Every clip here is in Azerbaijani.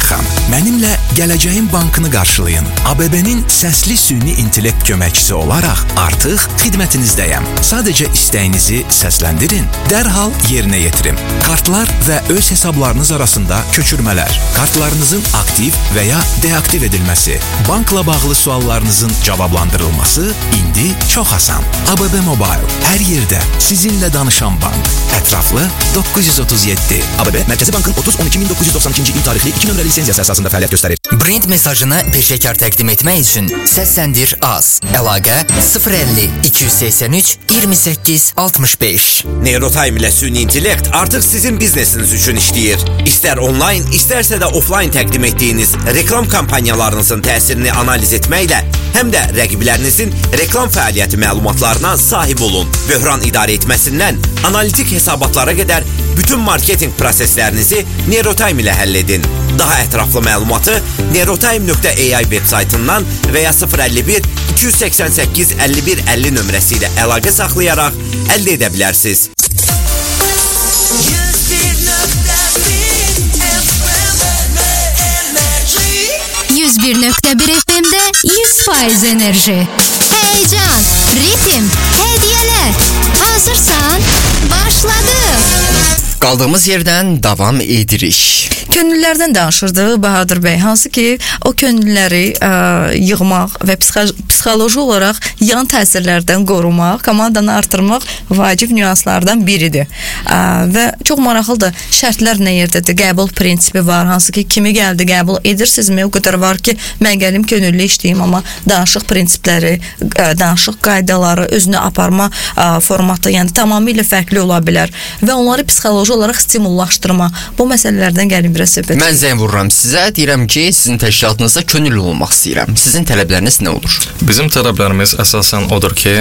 Ayxan. Mənimlə gələcəyin bankını qarşılayın. ABB-nin səsli süni intellekt köməkçisi olaraq artıq xidmətinizdəyəm. Sadəcə istəyinizi səsləndirin, dərhal yerinə yetirin. Kartlar və öz hesablarınız arasında köçürmələr, kartlarınızın aktiv və ya deaktiv edilməsi, bankla bağlı suallarınızın cavablandırılması indi çox asan. ABB Mobile, hər yerdə sizinlə danışan bank. Ətraflı 937. ABB Mərkəzi Bankın 30-12-1992-ci il tarixli 2 nömrəli lisenziyası əsasında fəaliyyət göstərir. Brend mesajını peşəkar təqdim etmək üçün səsləndir az. Əlaqə 050-283-28-65. Neurotime ilə süni intellekt artıq sizin biznesiniz üçün işləyir. İstər onlayn, istərsə də offline təqdim etdiyiniz reklam kampanyalarınızın təsirini analiz etməklə həm də rəqiblərinizin reklam fəaliyyəti məlumatlarına sahib olun. Böhran idarə etməsindən analitik hesabatlara qədər bütün marketinq proseslərinizi Neurotime ilə həll edin. Daha ətraflı məlumatı neurotime.ai veb-saytından və ya 051-288-5150 nömrəsi ilə əlaqə saxlayaraq əldə edə bilərsiniz. 101.1 FM'de 100% enerji. Heyecan, ritim, hediyeler. Hazırsan? Başladı. Qaldığımız yerdən davam edirik. Könüllülərdən danışırdı Bahadır bəy, hansı ki o könüllüləri yığmaq və psixoloji olaraq yan təsirlərdən qorumaq, komandanı artırmaq vacib nüanslardan biridir. Və çox maraqlıdır, şərtlər nə yerdədir, qəbul prinsipi var, hansı ki kimi gəldi qəbul edirsinizmi, o qədər var ki mən gəlim könüllü işləyim, amma danışıq prinsipləri, danışıq qaydaları, özünü aparma formatı, yəni tamamilə fərqli ola bilər və onları psixoloji olaraq stimullaşdırma, bu məsələlərdən gəlin biraz söhbət. Mən zəng vururam sizə, deyirəm ki, sizin təşkilatınızda könüllü olmaq istəyirəm. Sizin tələbləriniz nə olur? Bizim tələblərimiz əsasən odur ki,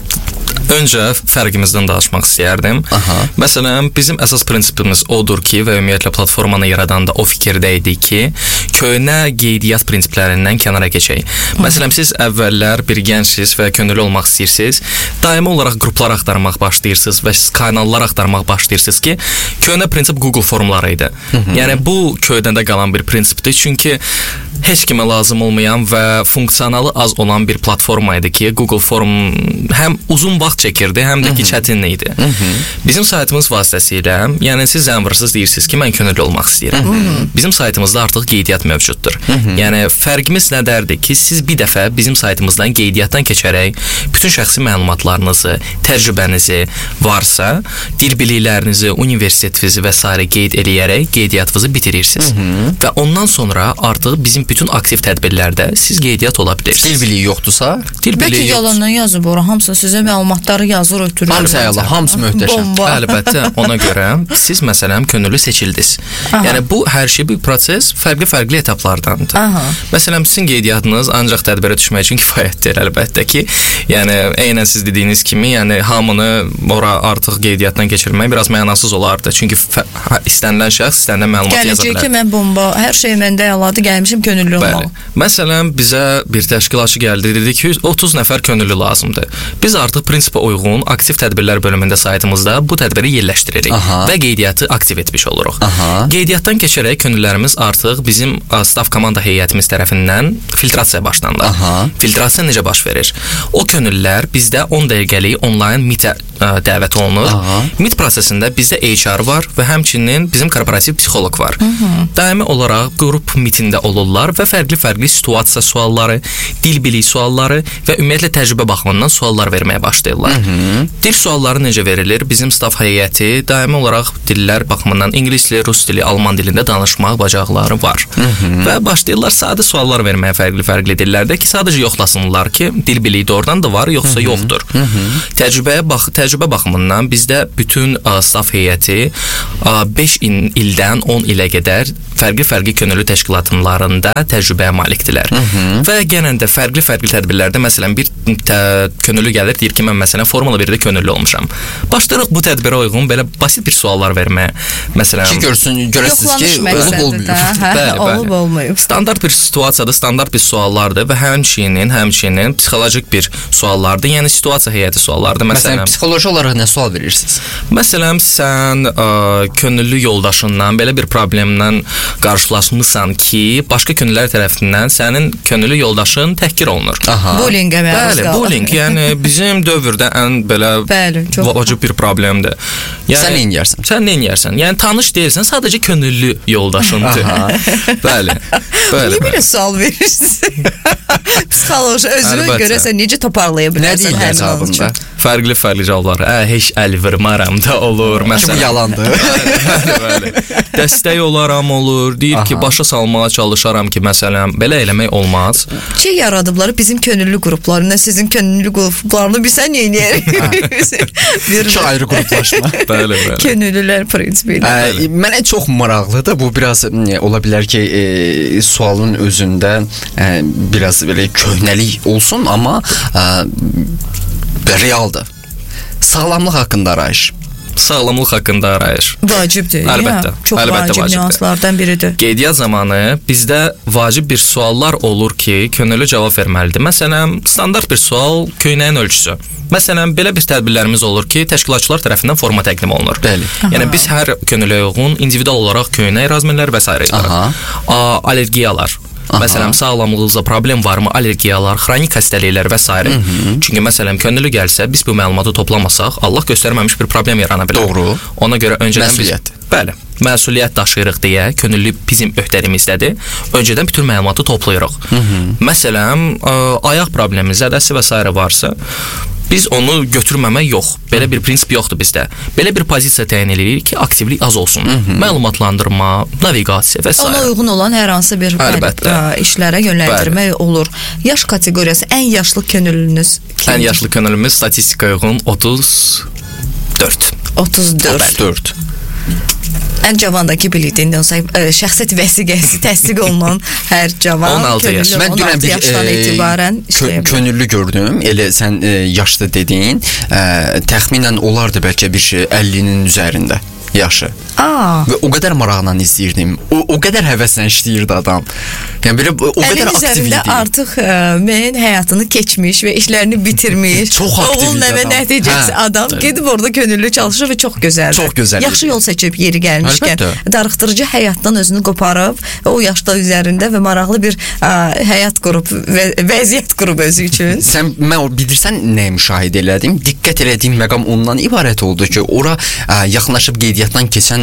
öncə fərqimizdən danışmaq istəyərdim. Məsələn, bizim əsas prinsipimiz odur ki, və ümumiyyətlə platformanı yaradanda o fikirdə idi ki, köhnə qeydiyyat prinsiplərindən kənara keçək. Məsələn, siz əvvəllər bir gəncsiniz və könüllü olmaq istəyirsiniz, daimi olaraq qruplar axtarmaq başlayırsınız və kanallar axtarmaq başlayırsınız ki, köhnə prinsip Google formları idi. Yəni, bu köhnədə qalan bir prinsipdir, çünki heç kimə lazım olmayan və funksiyonalı az olan bir platforma idi ki, Google Form həm uzun vaxt çəkirdi, həm də ki çətin idi. Bizim saytımız vasitəsilə, yəni siz zəng vurursunuz, deyirsiniz ki, mən könüllü olmaq istəyirəm. Bizim saytımızda artıq qeydiyyat mövcuddur. Yəni fərqimiz nədərdir ki, siz bir dəfə bizim saytımızdan qeydiyyatdan keçərək bütün şəxsi məlumatlarınızı, təcrübənizi varsa, dil biliklərinizi, universitetinizi və s. qeyd eləyərək qeydiyyatınızı bitirirsiniz. Və ondan sonra artıq bizim bütün aktiv tədbirlərdə siz qeydiyyat ola bilirsiniz. Dil biliyi yoxdursa? Bəlkə yalandan yazıb ora, hamısı sizə məlumatları yazır, ötürür. Hamısı əla, hamısı möhtəşəm. Əlbəttə, ona görə siz məsələn könüllü seçildiniz. Yəni bu hər şey bir proses, fərqli etaplardandır. Məsələn, sizin qeydiyyatınız ancaq tədbirə düşmək üçün kifayət deyil, əlbəttə ki. Yəni eynən siz dediyiniz kimi, yəni hamını ora artıq qeydiyyatdan keçirmək biraz mənasız olardı. Çünki istənilən şəxs istənilən məlumat yaza bilər. Gələcək ki, mən bomba, hər şey məndə əladır, gəlmişim könüllü olmalı. Məsələn, bizə bir təşkilatçı gəldi, dedi ki, 30 nəfər könüllü lazımdır. Biz artıq prinsipə uyğun aktiv tədbirlər bölümündə saytımızda bu tədbiri yerləşdiririk və qeydiyyatı aktiv etmiş oluruq. Qeydiyyatdan keçərək könüllülərimiz artıq bizim staff komanda heyətimiz tərəfindən filtrasiya başlandı. Filtrasiya necə baş verir? O könüllülər bizdə 10 dəqiqəlik onlayn meetə dəvət olunur. Meet prosesində bizdə HR var və həmçinin bizim korporativ psixoloq var. Daimi olaraq qrup meetində olurlar və fərqli situasiya sualları, dil bilik sualları və ümumiyyətlə təcrübə baxımından suallar verməyə başlayırlar. Dil sualları necə verilir? Bizim staff heyəti daimi olaraq dillər baxımından ingilis dili, rus dili, alman dilində danışmaq bacarıqları var. Və başlayırlar sadə suallar verməyə fərqli dillərdə ki, sadəcə yoxlasınlar ki, dil biliyi doğrudan da var, yoxsa yoxdur. Təcrübə baxımından bizdə bütün staff heyəti 5 ildən 10 ilə qədər fərqli könüllü təşkilatlarında təcrübəyə malikdirlər. Və genəldə fərqli tədbirlərdə məsələn bir könüllü gəlir, deyir ki, mən məsələn Formula 1-də könüllü olmuşam. Başlayırıq bu tədbirə uyğun belə basit bir suallar verməyə. Məsələn, ki görəsiniz ki, olub olmayıb. Standart bir situasiyadır, standart bir suallardır və həmçinin psixolojik bir suallardır. Yəni situasiya heyəti suallardır. Məsələn, psixoloji olaraq nə sual verirsiniz? Məsələn, sən könüllü yoldaşından belə bir problemlə qarşılaşmısan ki, başqa könüllülər tərəfindən sənin könüllü yoldaşın təhqir olunur. Bullyingə məruz qalır. Bullying, yəni bizim dövrdə ən belə vacib bir problemdir. Yəni, sən nə edirsən? Yəni tanış deyilsən, sadəcə könüllü yoldaşındır. Bəli. Niyə belə sual verirsiniz? Psixoloji özünə görə sən necə toparlaya bilərsən həmin cavabında? Fərqli cavablar. Heç əl vurmaram da olur. Məsələn, bu yalandır. Bəli. Dəstək olaram olur. Deyir ki, başa salmağa çalışaram ki, məsələn, belə eləmək olmaz. Yaradıblar bizim könüllü qruplarında, sizin könüllü qruplarını bilsən nə edərik? İki ayrı qruplaşma. Bəli. Könüllülər prinsipi ilə. Mənə çox maraqlıdır. Bu biraz ola bilər ki, sualın özündə biraz belə köhnəlik olsun, amma realdır. Sağlamlıq haqqında arayış. Sağlamlıq haqqında arayış. Vacibdir. Əlbəttə. Çox vacib nüanslardan biridir. Qeydiyyat zamanı bizdə vacib bir suallar olur ki, könüllü cavab verməlidir. Məsələn, standart bir sual köynəyin ölçüsü. Məsələn, belə bir tədbirlərimiz olur ki, təşkilatçılar tərəfindən forma təqdim olunur. Bəli. Yəni biz hər könüllüyə uyğun individual olaraq köynək, razmerlər və s. Allergiyalar. Məsələn, sağlamlığınızda problem varmı, allergiyalar, xronik xəstəliklər və s. Çünki məsələn, könüllü gəlsə, biz bu məlumatı toplamasaq, Allah göstərməmiş bir problem yarana bilər. Doğru. Ona görə öncədən məsuliyyət. Bəli, məsuliyyət daşıyırıq deyə, könüllü bizim öhdəliyimizdədir. Öncədən bütün məlumatı toplayırıq. Məsələn, ayaq problemi, zədəsi və s. varsa, biz onu götürməmək yox. Belə bir prinsip yoxdur bizdə. Belə bir pozisiya təyin edirik ki, aktivlik az olsun. Məlumatlandırma, naviqasiya və s. Ona uyğun olan hər hansı bir işlərə yönləndirmək olur. Yaş kateqoriyası, ən yaşlı könüllünüz kimdir? Ən yaşlı könüllümüz statistikaya uyğun 34. 34. Ən cavandakı bildiyin şəxsiyyət vəsiqəsi təsdiq olunan hər cavan 16 yaş. Mən 16 yaşdan etibarən könüllü gördüm. Elə sən yaşlı dediyin, təxminən olardı bəlkə bir şey 50-nin üzərində yaşı. Və o qədər maraqla izləyirdim. O qədər həvəslə işləyirdi adam. Yəni belə o qədər aktiv idi. Artıq mən həyatını keçmiş və işlərini bitirmiş. Çox aktiv idi adam. Nəticəsi adam gedib orada könüllü çalışır və çox gözəldir. Çox gözəl. Yaxşı yol seçib yeri gəlmişkən, darıxdırıcı həyatdan özünü qoparıb, o yaşda üzərində və maraqlı bir həyat qurub və vəziyyət qurub özü üçün. Mən bilirsən nə müşahidə elədim? Diqqət elədiyim məqam ondan ibarət oldu ki, ora yaxınlaşıb qeydiyyatdan keçən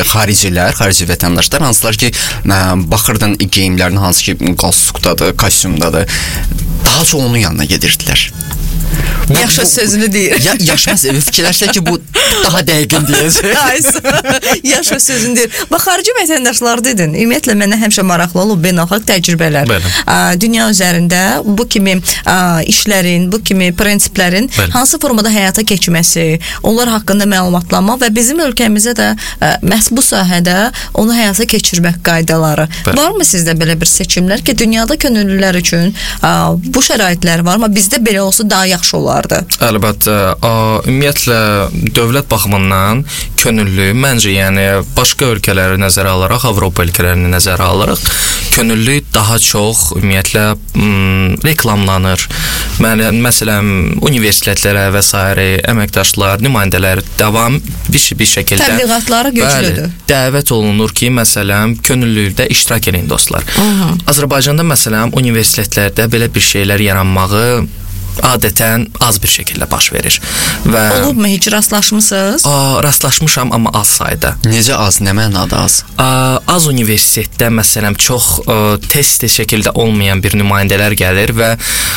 xarici vətəndaşlar, hansılar ki, baxırdın geyimlərin hansı ki, qalstukdadır, kostyumdadır, daha çox onun yanına gedirdilər. Yaşa sözünü deyir. Yaşmaz, fikirləşsə ki, bu daha dəqiqin deyəcək. Yaşa sözünü deyir. Bax, xarici vətəndaşlar dedin. Ümumiyyətlə, mənə həmişə maraqlı olub beynəlxalq təcrübələr. Dünya üzərində bu kimi işlərin, bu kimi prinsiplərin hansı formada həyata keçməsi, onlar haqqında məlumatlanma və bizim ölkəmizə də məhz bu sahədə onu həyata keçirmək qaydaları. Varmı sizdə belə bir seçimlər ki, dünyada könüllülər üçün bu şəraitlər var, amma bizdə belə olsa daha yaxşı olardı? Əlbəttə, ümumiyyətlə dövlət baxımından könüllü, məncə yəni başqa ölkələri nəzərə alaraq, Avropa ölkələrini nəzərə alaraq könüllü daha çox ümumiyyətlə reklamlanır. Məsələn, universitetlərə və s. əməkdaşlar, nümayəndələr davam bir şəkildə təbliğatları güclüdür. Dəvət olunur ki, məsələn, könüllülükdə iştirak edin dostlar. Azərbaycanda məsələn universitetlərdə belə bir şeylər yaranmağı adətən az bir şəkildə baş verir. Olubmu, heç rastlaşmısınız? Rastlaşmışam, amma az sayda. Necə az, nə mənada az? Az universitetdə məsələn çox test şəkildə olmayan bir nümayəndələr gəlir və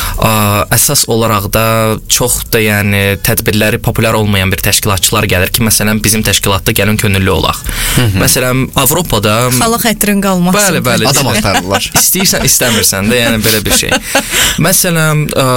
əsas olaraq da çox da yəni tədbirləri populyar olmayan bir təşkilatçılar gəlir ki, məsələn bizim təşkilatda gəlin könüllü olaq. Məsələn Avropada xalq xətrin qalmasın. Bəli, adam axtarırlar. İstəyirsən, istəmirsən də, yəni belə bir şey. Məsələn,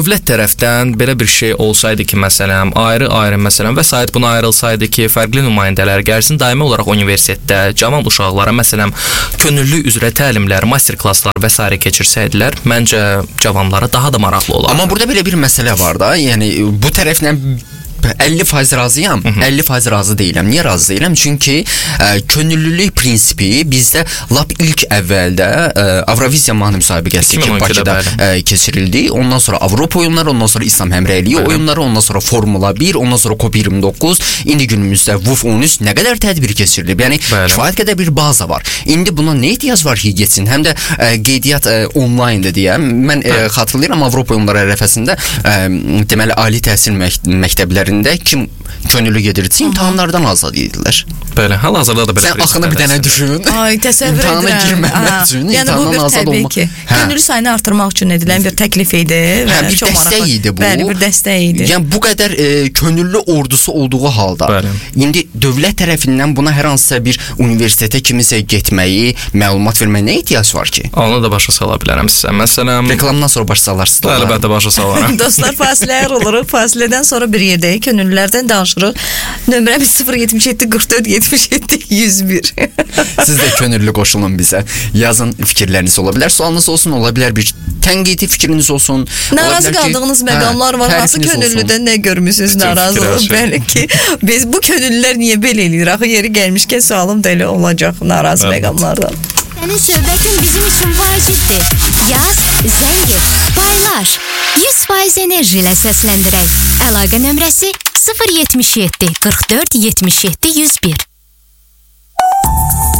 dövlət tərəfdən belə bir şey olsaydı ki, məsələn, ayrı-ayrı məsələn vəsait buna ayrılsaydı ki, fərqli nümayəndələr gəlsin, daimi olaraq universitetdə cavan uşaqlara məsələn könüllü üzrə təlimlər, master-klasslar və s. keçirsəydilər, məncə cavanlara daha da maraqlı olardı. Amma burada belə bir məsələ var da, yəni bu tərəflə 50% razıyam, 50% razı deyiləm. Niyə razı deyiləm? Çünki könüllülük prinsipi bizdə lap ilk əvvəldə Avroviziya mahnı müsabiqəsi ki, Bakıda keçirildi. Ondan sonra Avropa oyunları, ondan sonra İslam həmrəyliyi oyunları, ondan sonra Formula 1, ondan sonra COP29, indi günümüzdə WUF 13 nə qədər tədbir keçirilib. Yəni kifayət qədər bir baza var. İndi buna nə ehtiyac var ki, getsin? Həm də qeydiyyat onlayndır deyə. Mən xatırlayıram Avropa oyunları ərəfəsində deməli ali təhsil məktəblərində kim könüllü gedirdi, imtahanlardan azad edildilər. Belə, hal-hazırda da belə. Sən axını bir dənə düşün. Ay, təsəvvür edirəm. İmtahana girməmək üçün, yəni bu bir təbii ki, könüllü sayını artırmaq üçün edilən bir təklif idi və bir dəstək idi bu. Bəli, bir dəstək idi. Yəni bu qədər könüllü ordusu olduğu halda, indi dövlət tərəfindən buna hər hansısa bir universitetə kimisə getməyi, məlumat verməyə nə ehtiyac var ki? Onu da başa sala bilərəm sizə. Məsələn, reklamdan sonra başa salarsınız. Əlbəttə başa salaram. Dostlar, fasilələr olur. Fasilədən sonra bir yerdəyik, könüllülərdən danışırıq. Nömrəmiz 077 44 77 101. Siz də könüllü qoşulun bizə. Yazın, fikirləriniz ola bilər, sualınız olsun, ola bilər bir tənqidi fikriniz olsun. Narazı qaldığınız məqamlar var, hansı könüllüdən nə görmüsünüz narazılıq? Bəli ki, biz bu könüllülər niyə belə eləyir? Axı yeri gəlmişkən sualım da elə olacaq narazı məqamlardan. Sənin söhbətin bizim üçün vacibdir. Yaz, zəng et, paylaş. 100% enerji ilə səsləndirək. Əlaqə nömrəsi 077 44 77 101.